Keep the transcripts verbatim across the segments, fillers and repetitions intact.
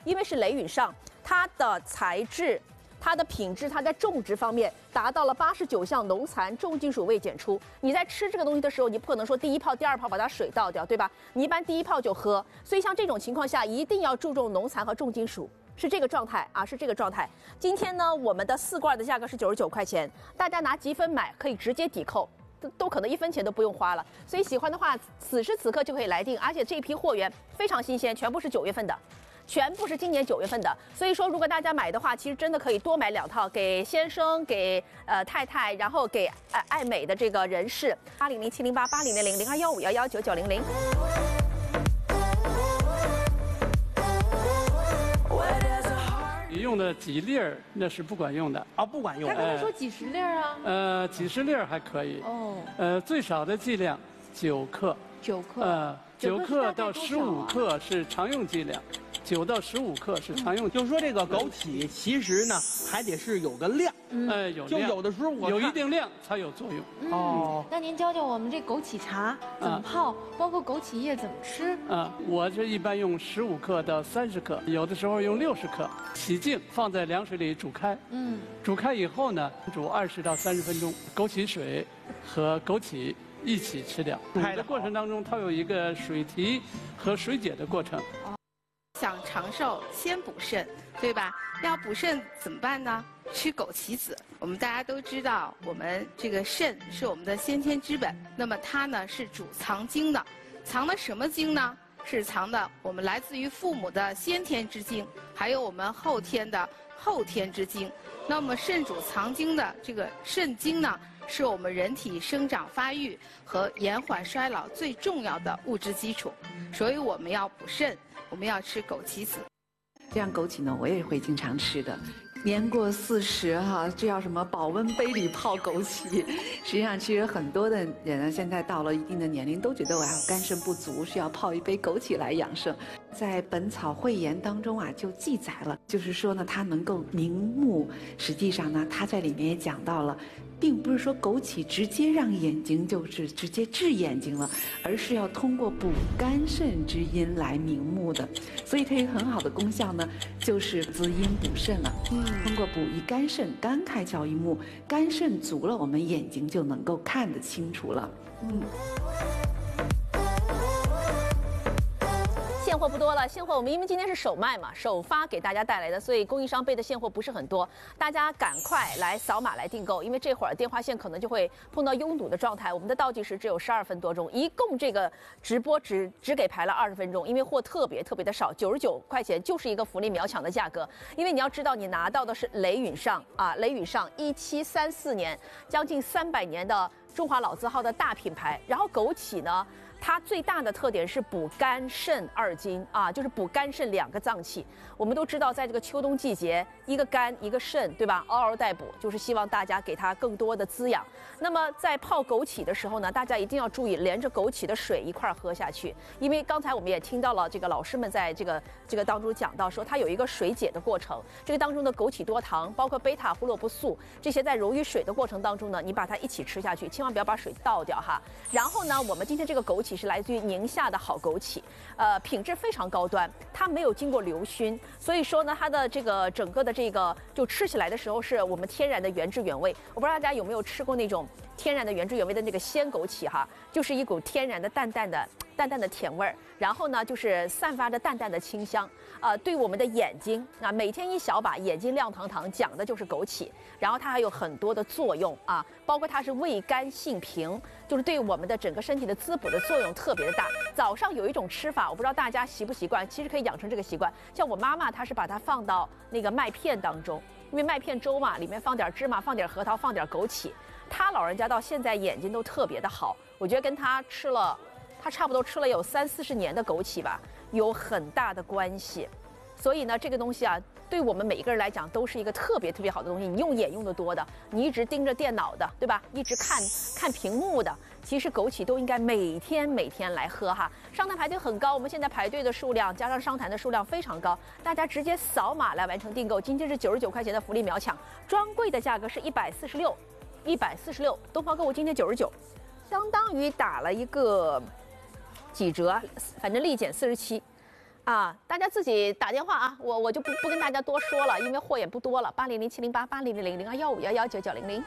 因为是雷允上，它的材质。 它的品质，它在种植方面达到了八十九项农残重金属未检出。你在吃这个东西的时候，你不可能说第一泡、第二泡把它水倒掉，对吧？你一般第一泡就喝。所以像这种情况下，一定要注重农残和重金属，是这个状态啊，是这个状态。今天呢，我们的四罐的价格是九十九块钱，大家拿积分买可以直接抵扣。 都都可能一分钱都不用花了，所以喜欢的话，此时此刻就可以来定，而且这批货源非常新鲜，全部是九月份的，全部是今年九月份的。所以说，如果大家买的话，其实真的可以多买两套，给先生、给呃太太，然后给呃爱美的这个人士，八零零七零八八零零零零二幺五幺幺九九零零。 你用的几粒儿那是不管用的啊，不管用。 他刚才说几十粒儿啊？ 呃，几十粒儿还可以。哦。呃，最少的剂量九克。 九克。 呃，九克到十五克是常用剂量，九到十五克是常用。 就是说这个枸杞其实呢还得是有个量。 呃，有就有的时候我有一定量才有作用。 哦。那您教教我们这枸杞茶怎么泡，包括枸杞叶怎么吃？ 啊，我这一般用十五克到三十克，有的时候用六十克。 洗净，放在凉水里煮开。嗯，煮开以后呢，煮二十到三十分钟，枸杞水和枸杞一起吃掉。煮的过程当中，它有一个水提和水解的过程。 想长寿，先补肾，对吧？要补肾怎么办呢？吃枸杞子。我们大家都知道，我们这个肾是我们的先天之本，那么它呢是主藏精的，藏的什么精呢？ 是藏的我们来自于父母的先天之精，还有我们后天的后天之精。那么肾主藏精的这个肾精呢，是我们人体生长发育和延缓衰老最重要的物质基础。所以我们要补肾，我们要吃枸杞子。 这样枸杞呢，我也会经常吃的。 年过四十哈，这叫什么保温杯里泡枸杞。实际上，其实很多的人呢，现在到了一定的年龄，都觉得我要肝肾不足，需要泡一杯枸杞来养生。在《本草汇言》当中啊，就记载了，就是说呢，它能够明目。实际上呢，它在里面也讲到了。 并不是说枸杞直接让眼睛就是直接治眼睛了，而是要通过补肝肾之阴来明目的，所以它有很好的功效呢，就是滋阴补肾了。嗯，通过补益肝肾，肝开窍于目，肝肾足了，我们眼睛就能够看得清楚了。嗯。 现货不多了，现货我们因为今天是首卖嘛，首发给大家带来的，所以供应商备的现货不是很多，大家赶快来扫码来订购，因为这会儿电话线可能就会碰到拥堵的状态。我们的倒计时只有十二分多钟，一共这个直播只只给排了二十分钟，因为货特别特别的少，九十九块钱就是一个福利秒抢的价格。因为你要知道，你拿到的是雷允上啊，雷允上一七三四年，将近三百年的中华老字号的大品牌，然后枸杞呢。 它最大的特点是补肝肾二精啊，就是补肝肾两个脏器。我们都知道，在这个秋冬季节，一个肝一个肾，对吧？嗷嗷待哺，就是希望大家给它更多的滋养。那么在泡枸杞的时候呢，大家一定要注意连着枸杞的水一块儿喝下去，因为刚才我们也听到了这个老师们在这个这个当中讲到说，它有一个水解的过程。这个当中的枸杞多糖，包括贝塔胡萝卜素这些在溶于水的过程当中呢，你把它一起吃下去，千万不要把水倒掉哈。然后呢，我们今天这个枸杞。 是来自于宁夏的好枸杞，呃，品质非常高端，它没有经过硫熏，所以说呢，它的这个整个的这个就吃起来的时候是我们天然的原汁原味。我不知道大家有没有吃过那种天然的原汁原味的那个鲜枸杞哈，就是一股天然的淡淡的淡淡的甜味儿，然后呢就是散发着淡淡的清香，呃，对我们的眼睛啊，每天一小把，眼睛亮堂堂，讲的就是枸杞，然后它还有很多的作用啊，包括它是味甘性平，就是对我们的整个身体的滋补的作用特别的大。早上有一种吃法，我不知道大家习不习惯，其实可以养成这个习惯。像我妈妈，她是把它放到那个麦片当中，因为麦片粥嘛，里面放点芝麻，放点核桃，放点枸杞。她老人家到现在眼睛都特别的好，我觉得跟她吃了，她差不多吃了有三四十年的枸杞吧，有很大的关系。所以呢，这个东西啊，对我们每一个人来讲都是一个特别特别好的东西。你用眼用的多的，你一直盯着电脑的，对吧？一直看看屏幕的，其实枸杞都应该每天每天来喝哈。上台排队很高，我们现在排队的数量加上上台的数量非常高，大家直接扫码来完成订购。今天是九十九块钱的福利秒抢，专柜的价格是一百四十六，一百四十六。东方购物今天九十九，相当于打了一个几折，反正立减四十七。 啊，大家自己打电话啊，我我就不不跟大家多说了，因为货也不多了。八零零七零八八零零零零二幺五幺幺九九零零。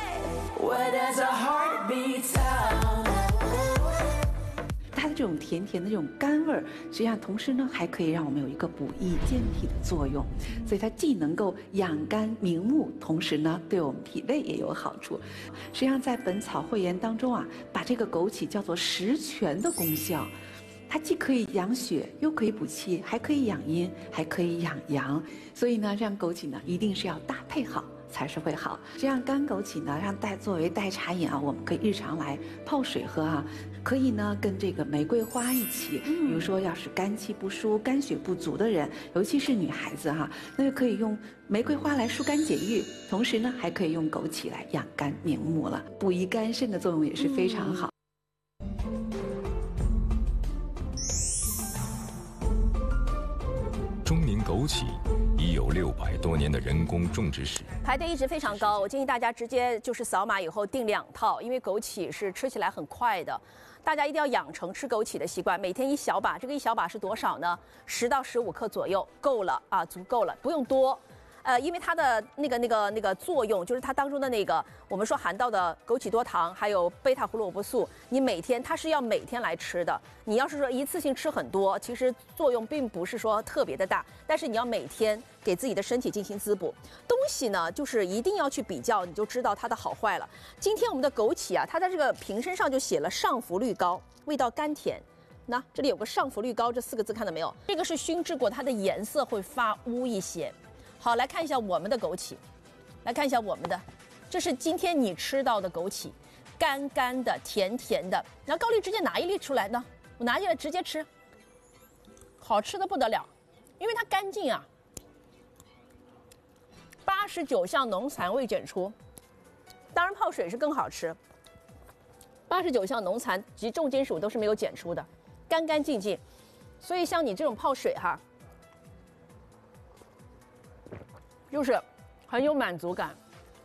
它的这种甜甜的这种甘味儿，实际上同时呢还可以让我们有一个补益健脾的作用，所以它既能够养肝明目，同时呢对我们脾胃也有好处。实际上在《本草汇言》当中啊，把这个枸杞叫做十全的功效。它既可以养血，又可以补气，还可以养阴，还可以养阳。所以呢，这样枸杞呢，一定是要搭配好才是会好。这样干枸杞呢，让代作为代茶饮啊，我们可以日常来泡水喝啊。可以呢，跟这个玫瑰花一起，比如说要是肝气不舒、肝血不足的人，尤其是女孩子哈，那就可以用玫瑰花来疏肝解郁，同时呢，还可以用枸杞来养肝明目了，补益肝肾的作用也是非常好。 中宁枸杞已有六百多年的人工种植史， 排队一直非常高。我建议大家直接就是扫码以后订两套，因为枸杞是吃起来很快的，大家一定要养成吃枸杞的习惯，每天一小把。这个一小把是多少呢？十到十五克左右，够了啊，足够了，不用多。呃，因为它的那个那个那个作用，就是它当中的那个我们说含到的枸杞多糖，还有贝塔胡萝卜素，你每天它是要每天来吃的。你要是说一次性吃很多，其实作用并不是说特别的大，但是你要每天给自己的身体进行滋补。东西呢，就是一定要去比较，你就知道它的好坏了。今天我们的枸杞啊，它在这个瓶身上就写了上浮绿膏，味道甘甜。那这里有个上浮绿膏这四个字，看到没有？这个是熏制过，它的颜色会发乌一些。好，来看一下我们的枸杞，来看一下我们的，这是今天你吃到的枸杞，干干的、甜甜的。然后高丽直接拿一粒出来呢，我拿进来直接吃，好吃的不得了，因为它干净啊。八十九项农残未检出，当然泡水是更好吃。八十九项农残及重金属都是没有检出的，干干净净。所以像你这种泡水哈。就是很有满足感，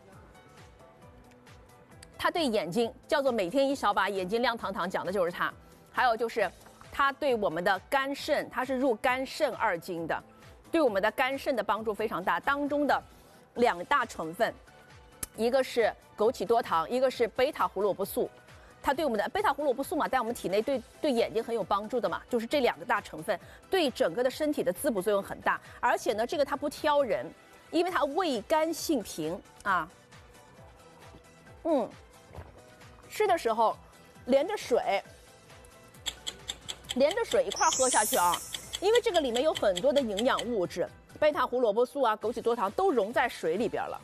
它对眼睛叫做每天一小把，眼睛亮堂堂，讲的就是它。还有就是它对我们的肝肾，它是入肝肾二经的，对我们的肝肾的帮助非常大。当中的两大成分，一个是枸杞多糖，一个是贝塔胡萝卜素。它对我们的贝塔胡萝卜素嘛，在我们体内对对眼睛很有帮助的嘛，就是这两个大成分对整个的身体的滋补作用很大。而且呢，这个它不挑人。因为它味甘性平啊，嗯，吃的时候连着水，连着水一块喝下去啊，因为这个里面有很多的营养物质，贝塔胡萝卜素啊、枸杞多糖都溶在水里边了，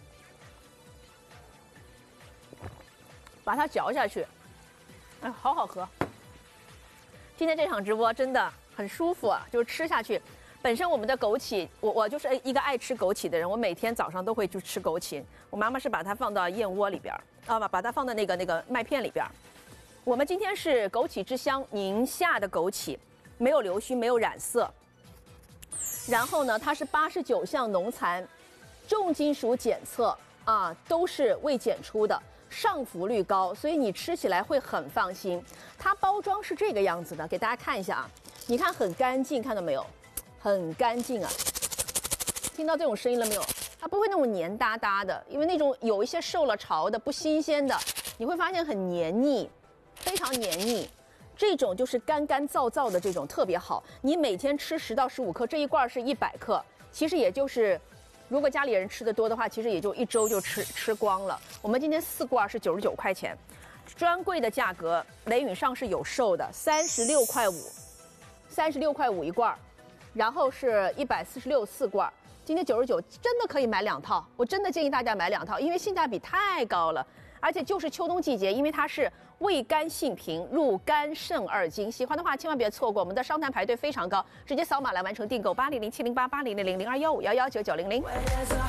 把它嚼下去，哎，好好喝。今天这场直播真的很舒服啊，就是吃下去。本身我们的枸杞，我我就是一个爱吃枸杞的人，我每天早上都会去吃枸杞。我妈妈是把它放到燕窝里边啊，把把它放到那个那个麦片里边。我们今天是枸杞之乡宁夏的枸杞，没有流须，没有染色。然后呢，它是八十九项农残，重金属检测啊都是未检出的，上浮率高，所以你吃起来会很放心。它包装是这个样子的，给大家看一下啊，你看很干净，看到没有？很干净啊，听到这种声音了没有？它不会那种黏哒哒的，因为那种有一些受了潮的、不新鲜的，你会发现很黏腻，非常黏腻。这种就是干干燥燥的这种特别好。你每天吃十到十五克，这一罐是一百克，其实也就是，如果家里人吃的多的话，其实也就一周就吃吃光了。我们今天四罐是九十九块钱，专柜的价格，雷允上是有售的，三十六块五，三十六块五一罐。然后是一百四十六四罐，今天九十九，真的可以买两套，我真的建议大家买两套，因为性价比太高了，而且就是秋冬季节，因为它是味甘性平，入肝肾二经，喜欢的话千万别错过，我们的商谈排队非常高，直接扫码来完成订购，八零零七零八八零零零零二幺五幺幺九九零零。